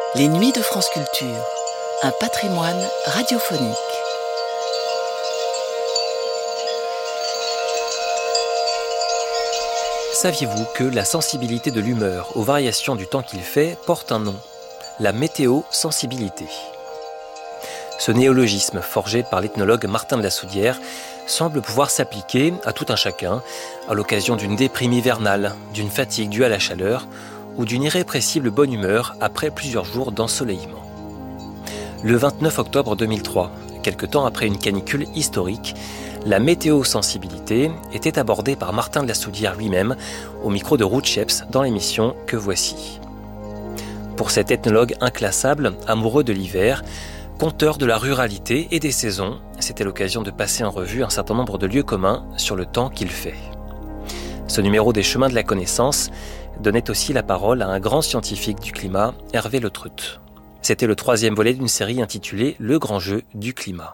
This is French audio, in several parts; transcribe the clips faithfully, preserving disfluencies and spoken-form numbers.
Les Nuits de France Culture, un patrimoine radiophonique. Saviez-vous que la sensibilité de l'humeur aux variations du temps qu'il fait porte un nom, la météosensibilité. Ce néologisme forgé par l'ethnologue Martin de la Soudière semble pouvoir s'appliquer à tout un chacun à l'occasion d'une déprime hivernale, d'une fatigue due à la chaleur ou d'une irrépressible bonne humeur après plusieurs jours d'ensoleillement. Le vingt-neuf octobre deux mille trois, quelque temps après une canicule historique, la météosensibilité était abordée par Martin de la Soudière lui-même au micro de Ruud Scheps dans l'émission Que voici. Pour cet ethnologue inclassable, amoureux de l'hiver, conteur de la ruralité et des saisons, c'était l'occasion de passer en revue un certain nombre de lieux communs sur le temps qu'il fait. Ce numéro des Chemins de la Connaissance donnait aussi la parole à un grand scientifique du climat, Hervé Le Treut. C'était le troisième volet d'une série intitulée Le grand jeu du climat.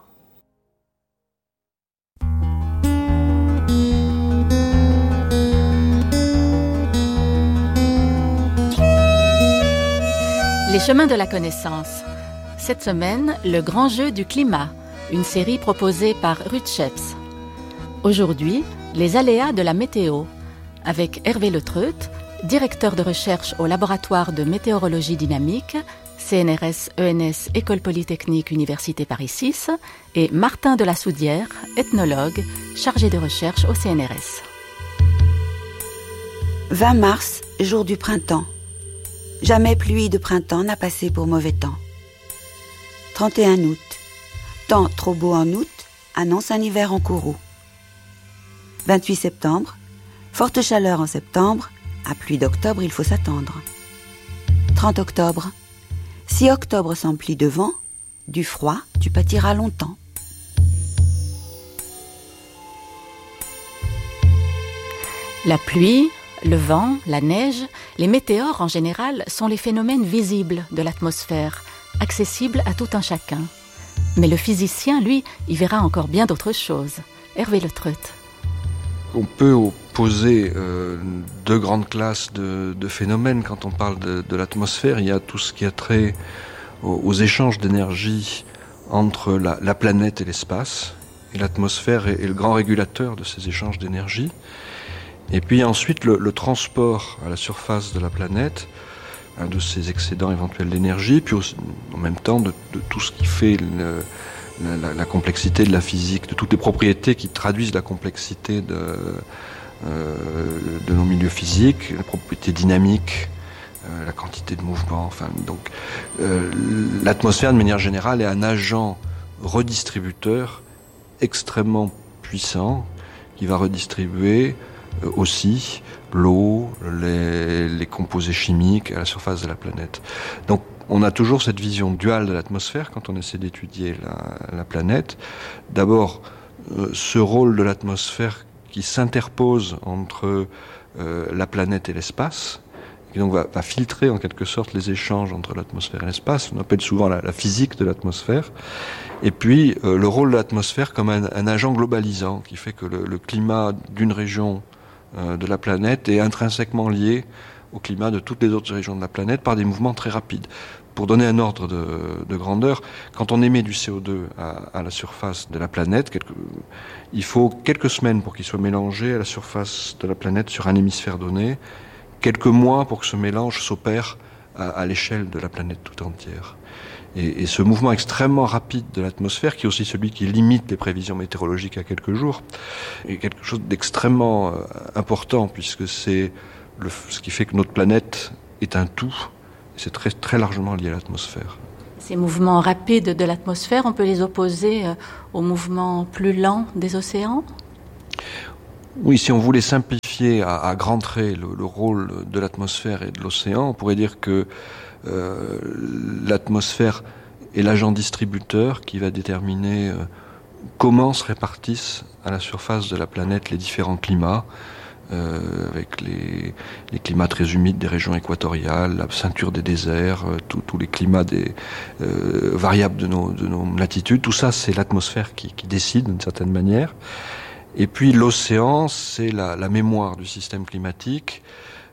Les Chemins de la Connaissance. Cette semaine, le grand jeu du climat, une série proposée par Ruud Scheps. Aujourd'hui, les aléas de la météo, avec Hervé Le Treut, directeur de recherche au laboratoire de météorologie dynamique, C N R S E N S École Polytechnique Université Paris six, et Martin de la Soudière, ethnologue, chargé de recherche au C N R S. vingt mars, jour du printemps. Jamais pluie de printemps n'a passé pour mauvais temps. trente et un août. Temps trop beau en août annonce un hiver en courroux. vingt-huit septembre. Forte chaleur en septembre. À pluie d'octobre, il faut s'attendre. trente octobre. Si octobre s'emplit de vent, du froid, tu pâtiras longtemps. La pluie, le vent, la neige, les météores en général sont les phénomènes visibles de l'atmosphère, accessibles à tout un chacun. Mais le physicien, lui, y verra encore bien d'autres choses. Hervé Le Treut. On peut opposer euh, deux grandes classes de, de phénomènes. Quand on parle de, de l'atmosphère, il y a tout ce qui a trait aux, aux échanges d'énergie entre la, la planète et l'espace. Et l'atmosphère est, est le grand régulateur de ces échanges d'énergie. Et puis ensuite, le, le transport à la surface de la planète, hein, de ces excédents éventuels d'énergie, puis aussi, en même temps de, de tout ce qui fait le, la, la, la complexité de la physique, de toutes les propriétés qui traduisent la complexité de, euh, de nos milieux physiques, la propriété dynamique, euh, la quantité de mouvement. Enfin, donc, euh, l'atmosphère, de manière générale, est un agent redistributeur extrêmement puissant qui va redistribuer aussi l'eau, les, les composés chimiques à la surface de la planète. Donc on a toujours cette vision duale de l'atmosphère quand on essaie d'étudier la, la planète. D'abord, euh, ce rôle de l'atmosphère qui s'interpose entre euh, la planète et l'espace, qui donc va, va filtrer en quelque sorte les échanges entre l'atmosphère et l'espace. On appelle souvent la, la physique de l'atmosphère. Et puis euh, le rôle de l'atmosphère comme un, un agent globalisant qui fait que le, le climat d'une région de la planète est intrinsèquement lié au climat de toutes les autres régions de la planète par des mouvements très rapides. Pour donner un ordre de, de grandeur, quand on émet du C O deux à, à la surface de la planète, quelques, il faut quelques semaines pour qu'il soit mélangé à la surface de la planète sur un hémisphère donné, quelques mois pour que ce mélange s'opère à, à l'échelle de la planète tout entière. Et, et ce mouvement extrêmement rapide de l'atmosphère, qui est aussi celui qui limite les prévisions météorologiques à quelques jours, est quelque chose d'extrêmement euh, important, puisque c'est le, ce qui fait que notre planète est un tout, et c'est très, très largement lié à l'atmosphère. Ces mouvements rapides de l'atmosphère, on peut les opposer euh, aux mouvements plus lents des océans ? Oui, si on voulait simplifier à, à grands traits le, le rôle de l'atmosphère et de l'océan, on pourrait dire que Euh, l'atmosphère est l'agent distributeur qui va déterminer euh, comment se répartissent à la surface de la planète les différents climats, euh, avec les, les climats très humides des régions équatoriales, la ceinture des déserts, euh, tous les climats des, euh, variables de nos, de nos latitudes. Tout ça, c'est l'atmosphère qui, qui décide d'une certaine manière. Et puis l'océan, c'est la, la mémoire du système climatique.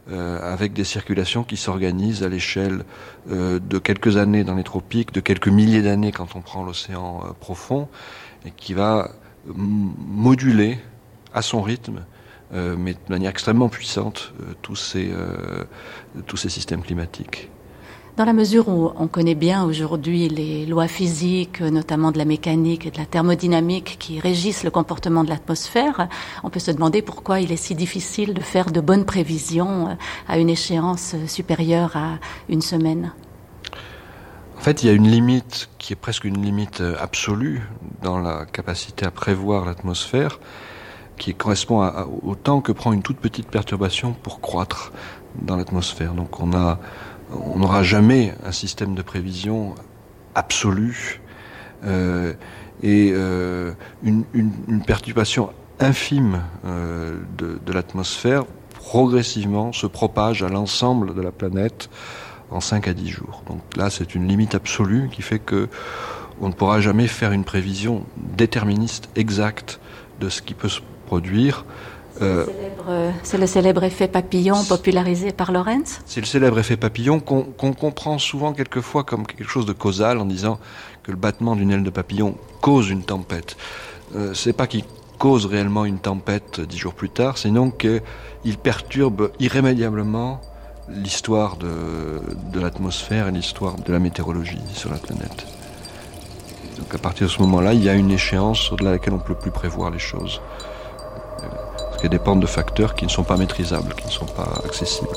euh, avec des circulations qui s'organisent à l'échelle euh, de quelques années dans les tropiques, de quelques milliers d'années quand on prend l'océan euh, profond, et qui va m- moduler à son rythme, euh, mais de manière extrêmement puissante, euh, tous ces, euh, tous ces systèmes climatiques. Dans la mesure où on connaît bien aujourd'hui les lois physiques, notamment de la mécanique et de la thermodynamique qui régissent le comportement de l'atmosphère, on peut se demander pourquoi il est si difficile de faire de bonnes prévisions à une échéance supérieure à une semaine. En fait, il y a une limite qui est presque une limite absolue dans la capacité à prévoir l'atmosphère, qui correspond à, à, au temps que prend une toute petite perturbation pour croître dans l'atmosphère. Donc on a On n'aura jamais un système de prévision absolu euh, et euh, une, une, une perturbation infime euh, de, de l'atmosphère progressivement se propage à l'ensemble de la planète en cinq à dix jours. Donc là, c'est une limite absolue qui fait que on ne pourra jamais faire une prévision déterministe exacte de ce qui peut se produire. Euh, c'est le célèbre effet papillon popularisé par Lorentz. C'est le célèbre effet papillon qu'on, qu'on comprend souvent quelquefois comme quelque chose de causal en disant que le battement d'une aile de papillon cause une tempête. Euh, c'est pas qu'il cause réellement une tempête dix jours plus tard, sinon qu'il perturbe irrémédiablement l'histoire de, de l'atmosphère et l'histoire de la météorologie sur la planète. Donc à partir de ce moment-là, il y a une échéance au-delà de laquelle on ne peut plus prévoir les choses. Qui dépendent de facteurs qui ne sont pas maîtrisables, qui ne sont pas accessibles.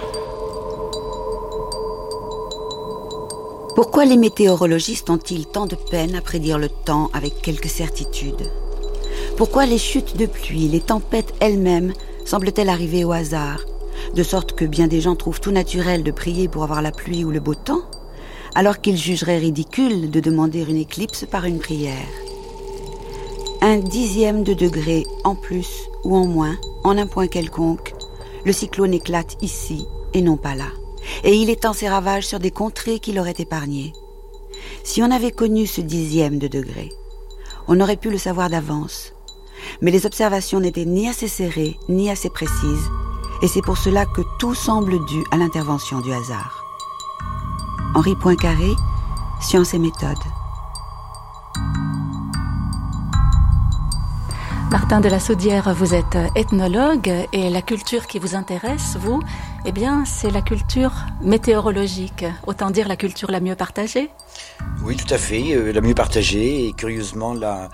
Pourquoi les météorologistes ont-ils tant de peine à prédire le temps avec quelque certitude ? Pourquoi les chutes de pluie, les tempêtes elles-mêmes semblent-elles arriver au hasard, de sorte que bien des gens trouvent tout naturel de prier pour avoir la pluie ou le beau temps, alors qu'ils jugeraient ridicule de demander une éclipse par une prière ? Un dixième de degré en plus ou en moins, en un point quelconque, le cyclone éclate ici et non pas là. Et il étend ses ravages sur des contrées qui l'auraient épargné. Si on avait connu ce dixième de degré, on aurait pu le savoir d'avance. Mais les observations n'étaient ni assez serrées, ni assez précises, et c'est pour cela que tout semble dû à l'intervention du hasard. Henri Poincaré, Science et méthode. Martin de la Soudière, vous êtes ethnologue et la culture qui vous intéresse, vous, eh bien, c'est la culture météorologique. Autant dire la culture la mieux partagée ? Oui, tout à fait, euh, la mieux partagée et curieusement la,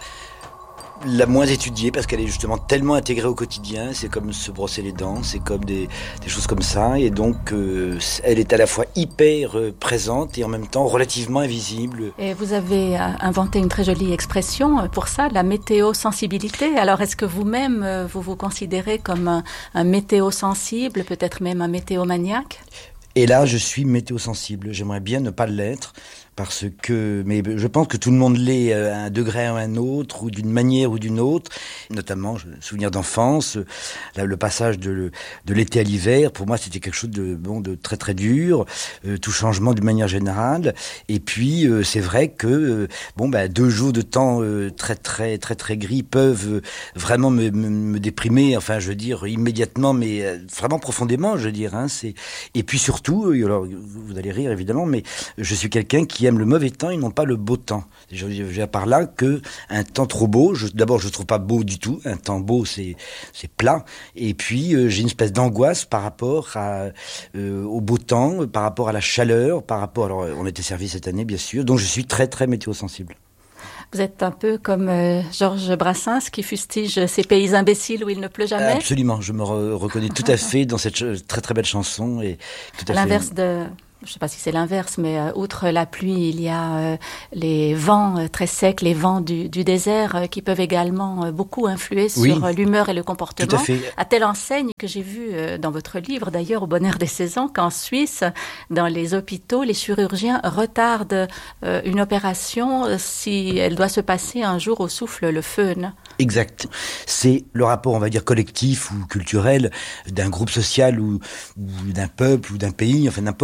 la moins étudiée parce qu'elle est justement tellement intégrée au quotidien. C'est comme se brosser les dents, c'est comme des, des choses comme ça. Et donc, euh, elle est à la fois hyper euh, présente et en même temps relativement invisible. Et vous avez euh, inventé une très jolie expression pour ça, la météosensibilité. Alors, est-ce que vous-même, euh, vous vous considérez comme un, un météosensible, peut-être même un météomaniaque ? Et là, je suis météosensible. J'aimerais bien ne pas l'être. Parce que, mais je pense que tout le monde l'est à un degré ou à un autre, ou d'une manière ou d'une autre. Notamment, souvenir d'enfance, là, le passage de, de l'été à l'hiver, pour moi, c'était quelque chose de bon, de très très dur. Euh, tout changement d'une manière générale. Et puis, euh, c'est vrai que euh, bon, bah, deux jours de temps euh, très très très très gris peuvent euh, vraiment me, me, me déprimer. Enfin, je veux dire immédiatement, mais euh, vraiment profondément, je veux dire. Hein, c'est et puis surtout, euh, alors vous allez rire évidemment, mais je suis quelqu'un qui aime le mauvais temps et non pas le beau temps. Je veux dire par là que un temps trop beau, je, d'abord je trouve pas beau du tout. Un temps beau c'est c'est plat. Et puis euh, j'ai une espèce d'angoisse par rapport à euh, au beau temps, par rapport à la chaleur, par rapport. Alors on était servi cette année bien sûr, donc je suis très très météosensible. Vous êtes un peu comme euh, Georges Brassens qui fustige ces pays imbéciles où il ne pleut jamais. Absolument, je me re- reconnais tout à fait dans cette ch- très très belle chanson et tout à, à fait. L'inverse de. Je ne sais pas si c'est l'inverse, mais euh, outre la pluie, il y a euh, les vents euh, très secs, les vents du, du désert euh, qui peuvent également euh, beaucoup influer sur oui, euh, l'humeur et le comportement. Tout à fait. À telle enseigne que j'ai vu euh, dans votre livre, d'ailleurs, au Bonheur des saisons, qu'en Suisse, dans les hôpitaux, les chirurgiens retardent euh, une opération euh, si elle doit se passer un jour où souffle le föhn. Exact. C'est le rapport, on va dire, collectif ou culturel d'un groupe social ou, ou d'un peuple ou d'un pays, enfin n'importe,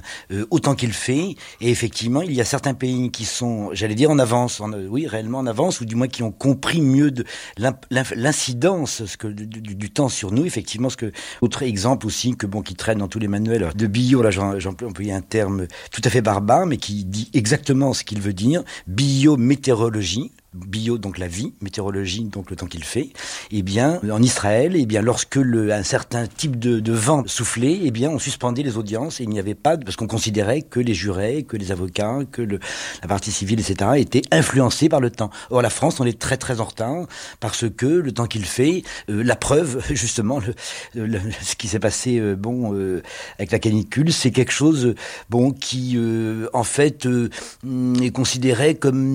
euh, autant qu'il fait. Et effectivement, il y a certains pays qui sont, j'allais dire, en avance, en, oui, réellement en avance, ou du moins qui ont compris mieux de l'incidence ce que, du, du, du temps sur nous. Effectivement, ce que autre exemple aussi que bon qui traîne dans tous les manuels de bio, là j'en, j'emploie un terme tout à fait barbare, mais qui dit exactement ce qu'il veut dire, biométéorologie. Bio, donc la vie, météorologie, donc le temps qu'il fait. Eh bien, en Israël, eh bien, lorsque le, un certain type de, de vent soufflait, eh bien, on suspendait les audiences et il n'y avait pas, parce qu'on considérait que les jurés, que les avocats, que le, la partie civile, et cetera, étaient influencés par le temps. Or, la France, on est très très en retard parce que le temps qu'il fait, euh, la preuve, justement, le, le, ce qui s'est passé, euh, bon, euh, avec la canicule, c'est quelque chose, bon, qui, euh, en fait, euh, est considéré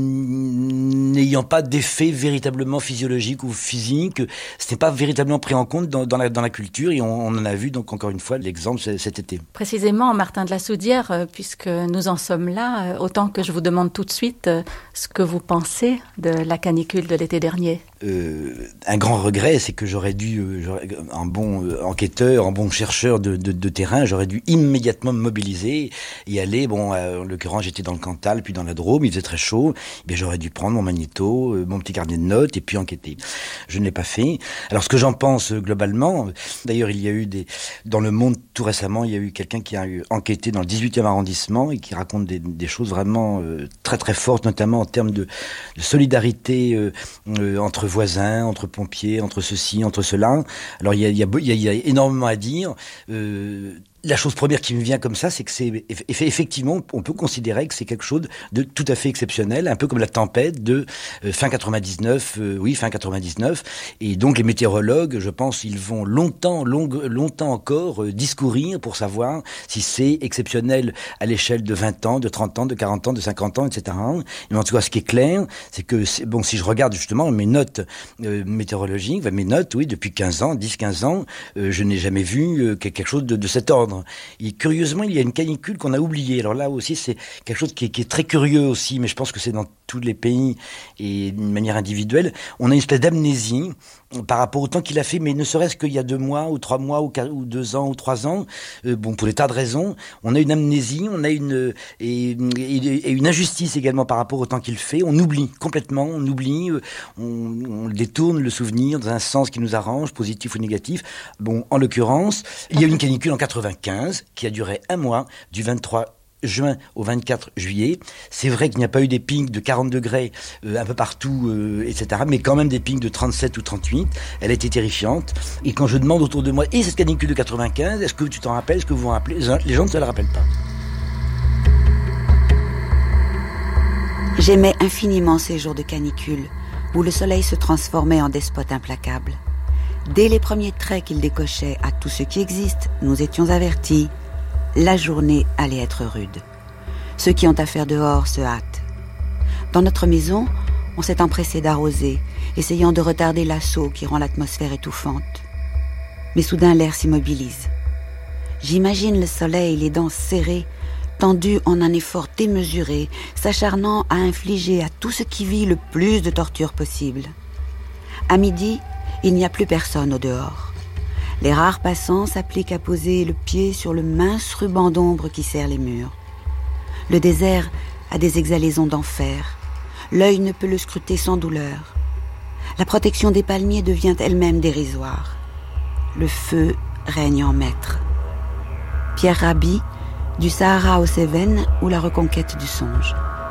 comme n'ayant pas d'effet véritablement physiologique ou physique. Ce n'est pas véritablement pris en compte dans, dans, la, dans la culture et on, on en a vu donc encore une fois l'exemple cet été. Précisément, Martin de la Soudière, puisque nous en sommes là, autant que je vous demande tout de suite ce que vous pensez de la canicule de l'été dernier. Euh, un grand regret, c'est que j'aurais dû, euh, j'aurais, un bon euh, enquêteur, un bon chercheur de, de, de terrain, j'aurais dû immédiatement me mobiliser et aller, bon, euh, en l'occurrence j'étais dans le Cantal, puis dans la Drôme, il faisait très chaud, eh bien, j'aurais dû prendre mon magnéto, euh, mon petit carnet de notes et puis enquêter. Je ne l'ai pas fait. Alors ce que j'en pense euh, globalement, d'ailleurs il y a eu des, dans le monde tout récemment, il y a eu quelqu'un qui a eu enquêté dans le dix-huitième arrondissement et qui raconte des, des choses vraiment euh, très très fortes, notamment en termes de, de solidarité euh, euh, entre voisins, entre pompiers, entre ceci, entre cela. Alors il y a, il y a, il y a, il y a énormément à dire. Euh, La chose première qui me vient comme ça, c'est que c'est effectivement, on peut considérer que c'est quelque chose de tout à fait exceptionnel, un peu comme la tempête de euh, fin quatre-vingt-dix-neuf, euh, oui, fin quatre-vingt-dix-neuf. Et donc les météorologues, je pense, ils vont longtemps, long, longtemps encore euh, discourir pour savoir si c'est exceptionnel à l'échelle de vingt ans, de trente ans, de quarante ans, de cinquante ans, et cetera. Mais en tout cas, ce qui est clair, c'est que, c'est, bon, si je regarde justement mes notes euh, météorologiques, mes notes, oui, depuis quinze ans, dix quinze ans, euh, je n'ai jamais vu euh, quelque chose de, de cet ordre. Et curieusement, il y a une canicule qu'on a oubliée. Alors là aussi, c'est quelque chose qui est, qui est très curieux aussi, mais je pense que c'est dans tous les pays et d'une manière individuelle. On a une espèce d'amnésie par rapport au temps qu'il a fait, mais ne serait-ce qu'il y a deux mois, ou trois mois, ou, quatre, ou deux ans, ou trois ans. Euh, bon, pour des tas de raisons, on a une amnésie, on a une et, et, et une injustice également par rapport au temps qu'il fait. On oublie complètement, on oublie, on, on détourne le souvenir dans un sens qui nous arrange, positif ou négatif. Bon, en l'occurrence, il y a eu une canicule en quatre-vingt-quinze qui a duré un mois, du vingt-trois juin au vingt-quatre juillet. C'est vrai qu'il n'y a pas eu des pics de quarante degrés euh, un peu partout, euh, et cetera, mais quand même des pics de trente-sept ou trente-huit. Elle a été terrifiante. Et quand je demande autour de moi, et cette canicule de quatre-vingt-quinze, est-ce que tu t'en rappelles, est-ce que vous vous rappelez? Les gens ne se la rappellent pas. J'aimais infiniment ces jours de canicule, où le soleil se transformait en despote implacable. Dès les premiers traits qu'il décochait à tout ce qui existe, nous étions avertis. La journée allait être rude. Ceux qui ont affaire dehors se hâtent. Dans notre maison, on s'est empressé d'arroser, essayant de retarder l'assaut qui rend l'atmosphère étouffante. Mais soudain l'air s'immobilise. J'imagine le soleil, les dents serrées, tendu en un effort démesuré, s'acharnant à infliger à tout ce qui vit le plus de torture possible. À midi, il n'y a plus personne au dehors. Les rares passants s'appliquent à poser le pied sur le mince ruban d'ombre qui serre les murs. Le désert a des exhalaisons d'enfer. L'œil ne peut le scruter sans douleur. La protection des palmiers devient elle-même dérisoire. Le feu règne en maître. Pierre Rabhi, du Sahara aux Cévennes ou la reconquête du songe.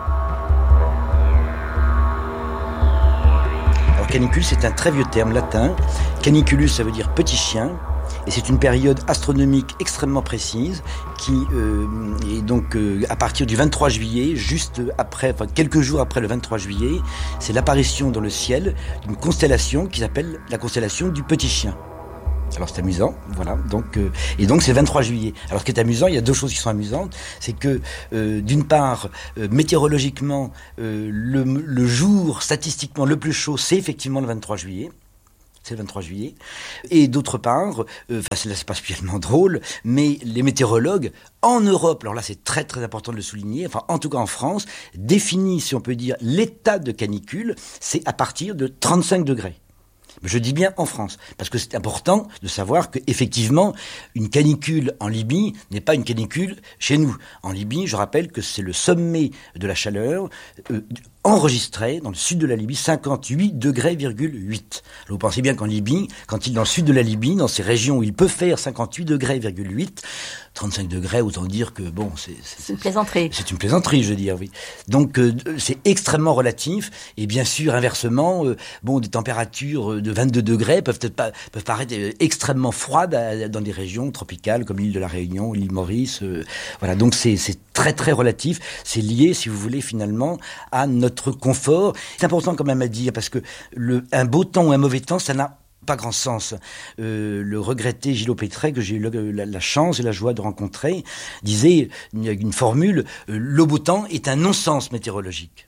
Canicule, c'est un très vieux terme latin. Caniculus, ça veut dire petit chien. Et c'est une période astronomique extrêmement précise qui euh, est donc euh, à partir du vingt-trois juillet, juste après, enfin quelques jours après le vingt-trois juillet, c'est l'apparition dans le ciel d'une constellation qui s'appelle la constellation du petit chien. Alors c'est amusant, voilà. Donc euh, et donc c'est le vingt-trois juillet. Alors ce qui est amusant, il y a deux choses qui sont amusantes, c'est que euh, d'une part, euh, météorologiquement, euh, le, le jour statistiquement le plus chaud, c'est effectivement le vingt-trois juillet. C'est le vingt-trois juillet. Et d'autre part, euh, enfin c'est, c'est pas spécialement drôle, mais les météorologues en Europe, alors là c'est très très important de le souligner, enfin en tout cas en France, définissent, si on peut dire, l'état de canicule, c'est à partir de trente-cinq degrés. Je dis bien en France, parce que c'est important de savoir qu'effectivement, une canicule en Libye n'est pas une canicule chez nous. En Libye, je rappelle que c'est le sommet de la chaleur euh, enregistré dans le sud de la Libye, cinquante-huit degrés virgule huit. Alors vous pensez bien qu'en Libye, quand il est dans le sud de la Libye, dans ces régions où il peut faire cinquante-huit degrés virgule huit, trente-cinq degrés, autant dire que bon, c'est, c'est, c'est une plaisanterie. C'est une plaisanterie, je veux dire, oui. Donc euh, c'est extrêmement relatif, et bien sûr, inversement, euh, bon, des températures de vingt-deux degrés peuvent être pas, peuvent paraître extrêmement froides à, dans des régions tropicales comme l'île de la Réunion, l'île Maurice. Euh, voilà, donc c'est, c'est très très relatif. C'est lié, si vous voulez, finalement, à notre confort. C'est important quand même à dire parce que le, un beau temps ou un mauvais temps, ça n'a pas grand sens. Euh, le regretté Gilot Pétret, que j'ai eu le, la, la chance et la joie de rencontrer, disait une, une formule, euh, le beau temps est un non-sens météorologique.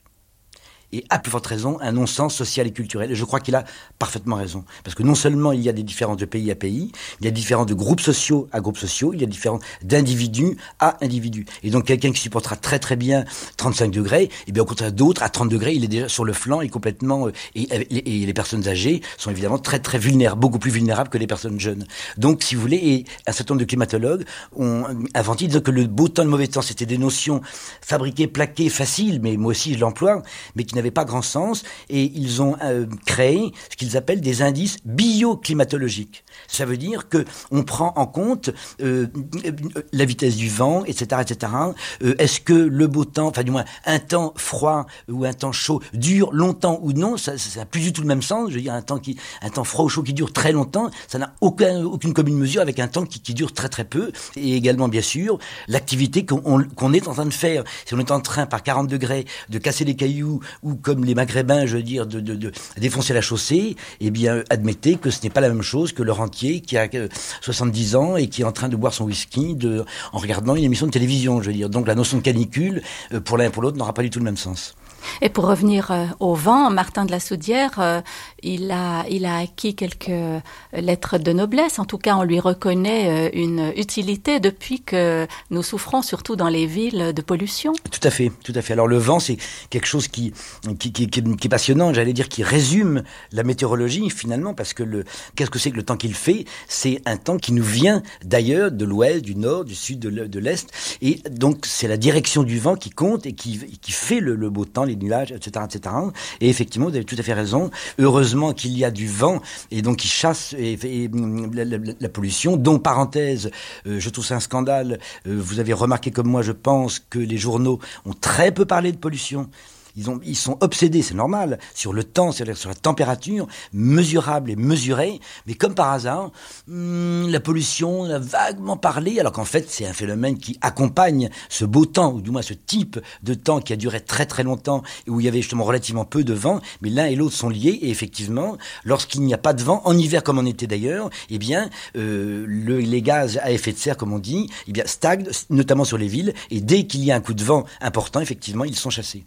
Et à plus forte raison, un non-sens social et culturel. Et je crois qu'il a parfaitement raison. Parce que non seulement il y a des différences de pays à pays, il y a des différences de groupes sociaux à groupes sociaux, il y a des différences d'individus à individus. Et donc quelqu'un qui supportera très très bien trente-cinq degrés, et bien au contraire d'autres, à trente degrés, il est déjà sur le flanc et complètement... Et, et, et les personnes âgées sont évidemment très très vulnérables, beaucoup plus vulnérables que les personnes jeunes. Donc si vous voulez, et un certain nombre de climatologues ont inventé, ils disaient que le beau temps et le mauvais temps, c'était des notions fabriquées, plaquées, faciles, mais moi aussi je l'emploie, mais qui n'avait pas grand sens, et ils ont euh, créé ce qu'ils appellent des indices bioclimatologiques. Ça veut dire que on prend en compte euh, la vitesse du vent, et cetera, et cetera. Euh, est-ce que le beau temps, enfin du moins un temps froid ou un temps chaud dure longtemps ou non? Ça n'a plus du tout le même sens. Je veux dire, un temps qui, un temps froid ou chaud qui dure très longtemps, ça n'a aucun, aucune commune mesure avec un temps qui, qui dure très très peu. Et également, bien sûr, l'activité qu'on, on, qu'on est en train de faire. Si on est en train par quarante degrés de casser des cailloux, ou comme les Maghrébins, je veux dire, de, de, de défoncer la chaussée, eh bien, admettez que ce n'est pas la même chose que le rentier qui a soixante-dix ans et qui est en train de boire son whisky de, en regardant une émission de télévision, je veux dire. Donc la notion de canicule, pour l'un et pour l'autre, n'aura pas du tout le même sens. Et pour revenir euh, au vent, Martin de la Soudière, euh, il a, il a acquis quelques lettres de noblesse. En tout cas, on lui reconnaît euh, une utilité depuis que nous souffrons, surtout dans les villes, de pollution. Tout à fait, tout à fait. Alors le vent, c'est quelque chose qui, qui, qui, qui, qui est passionnant, j'allais dire, qui résume la météorologie finalement, parce que le, qu'est-ce que c'est que le temps qu'il fait? C'est un temps qui nous vient d'ailleurs, de l'ouest, du nord, du sud, de l'est. Et donc c'est la direction du vent qui compte et qui, qui fait le, le beau temps, les nuages, et cetera, et cetera. Et effectivement, vous avez tout à fait raison. Heureusement qu'il y a du vent et donc qui chasse et, et, la, la, la pollution. Dont, parenthèse, euh, je trouve ça un scandale. Euh, vous avez remarqué comme moi, je pense, que les journaux ont très peu parlé de pollution. Ils, ont, ils sont obsédés, c'est normal, sur le temps, c'est-à-dire sur la température, mesurable et mesurée. Mais comme par hasard, hum, la pollution, on a vaguement parlé, alors qu'en fait, c'est un phénomène qui accompagne ce beau temps, ou du moins ce type de temps qui a duré très très longtemps, et où il y avait justement relativement peu de vent, mais l'un et l'autre sont liés, et effectivement, lorsqu'il n'y a pas de vent, en hiver comme en été d'ailleurs, eh bien, euh, le, les gaz à effet de serre, comme on dit, eh bien, stagnent, notamment sur les villes, et dès qu'il y a un coup de vent important, effectivement, ils sont chassés.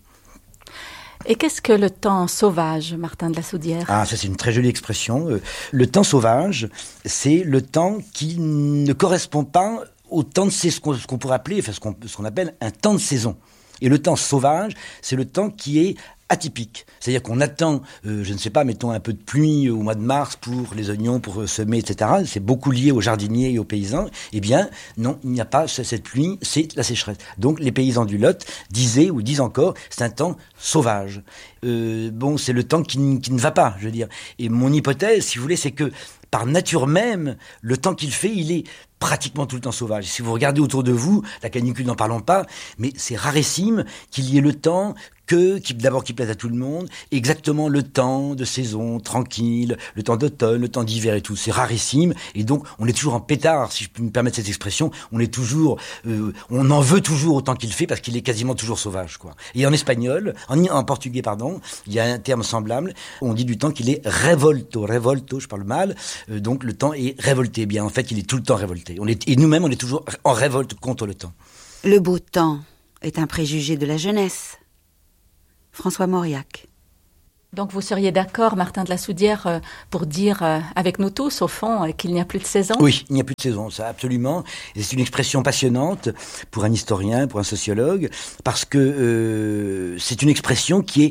Et qu'est-ce que le temps sauvage, Martin de la Soudière? Ah, ça c'est une très jolie expression. Le temps sauvage, c'est le temps qui ne correspond pas au temps de ce qu'on, ce qu'on pourrait appeler, enfin ce qu'on, ce qu'on appelle un temps de saison. Et le temps sauvage, c'est le temps qui est atypique. C'est-à-dire qu'on attend, euh, je ne sais pas, mettons un peu de pluie au mois de mars pour les oignons, pour semer, et cetera. C'est beaucoup lié aux jardiniers et aux paysans. Eh bien, non, il n'y a pas cette pluie, c'est la sécheresse. Donc, les paysans du Lot disaient, ou disent encore, c'est un temps sauvage. Euh, bon, c'est le temps qui, qui ne va pas, je veux dire. Et mon hypothèse, si vous voulez, c'est que, par nature même, le temps qu'il fait, il est pratiquement tout le temps sauvage. Si vous regardez autour de vous, la canicule, n'en parlons pas, mais c'est rarissime qu'il y ait le temps que, qui, d'abord qui plaise à tout le monde, exactement le temps de saison tranquille, le temps d'automne, le temps d'hiver et tout. C'est rarissime, et donc on est toujours en pétard, si je peux me permettre cette expression. On est toujours, euh, on en veut toujours autant qu'il fait parce qu'il est quasiment toujours sauvage, quoi. Et en espagnol, en, en portugais, pardon, il y a un terme semblable. On dit du temps qu'il est revolto, revolto, je parle mal. Euh, donc le temps est révolté. Eh bien, en fait, il est tout le temps révolté. On est, et nous-mêmes, on est toujours en révolte contre le temps. Le beau temps est un préjugé de la jeunesse. François Mauriac. Donc vous seriez d'accord, Martin de la Soudière, pour dire avec nous tous, au fond, qu'il n'y a plus de saison? Oui, il n'y a plus de saison, ça absolument. Et c'est une expression passionnante pour un historien, pour un sociologue, parce que euh, c'est une expression qui est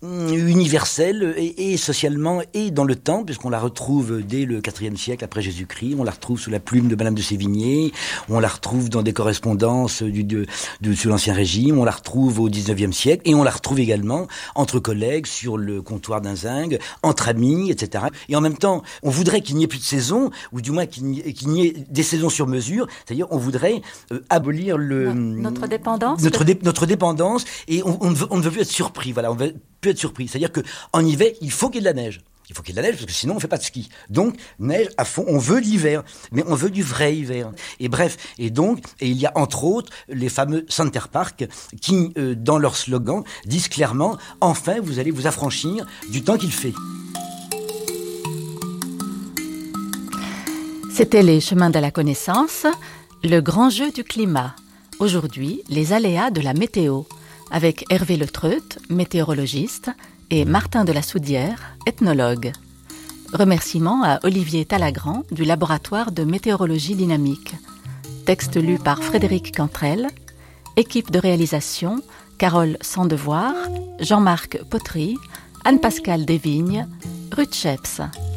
universelle et, et socialement et dans le temps, puisqu'on la retrouve dès le quatrième siècle après Jésus-Christ, on la retrouve sous la plume de Madame de Sévigné, on la retrouve dans des correspondances du, de, de, sous l'Ancien Régime, on la retrouve au dix-neuvième siècle, et on la retrouve également entre collègues, sur le comptoir d'un zinc, entre amis, et cetera. Et en même temps, on voudrait qu'il n'y ait plus de saisons, ou du moins qu'il n'y ait, qu'il n'y ait des saisons sur mesure, c'est-à-dire on voudrait euh, abolir le... Notre dépendance Notre, dé, notre dépendance, et on, on, ne veut, on ne veut plus être surpris, voilà, on veut plus être surpris. C'est-à-dire qu'en hiver, il faut qu'il y ait de la neige. Il faut qu'il y ait de la neige, parce que sinon on fait pas de ski. Donc, neige à fond, on veut l'hiver, mais on veut du vrai hiver. Et bref, et donc, et il y a entre autres les fameux Center Park qui, euh, dans leur slogan, disent clairement, enfin vous allez vous affranchir du temps qu'il fait. C'était les chemins de la connaissance, le grand jeu du climat. Aujourd'hui, les aléas de la météo, avec Hervé Letreut, météorologiste, et Martin de la Soudière, ethnologue. Remerciements à Olivier Talagrand du laboratoire de météorologie dynamique. Texte lu par Frédéric Cantrel. Équipe de réalisation, Carole Sandevoir, Jean-Marc Potry, Anne-Pascale Desvignes, Ruth Scheps.